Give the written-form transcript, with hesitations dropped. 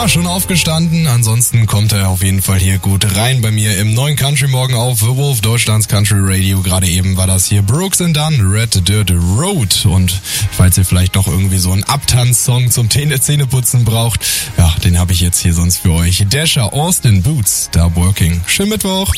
Ja, schon aufgestanden. Ansonsten kommt er auf jeden Fall hier gut rein bei mir im neuen Country Morgen auf The Wolf, Deutschlands Country Radio. Gerade eben war das hier Brooks and Dunn, Red Dirt Road. Und falls ihr vielleicht noch irgendwie so einen Abtanz-Song zum Zähneputzen braucht, ja, den habe ich jetzt hier sonst für euch. Dasher, Austin Boots, da Working. Schönen Mittwoch.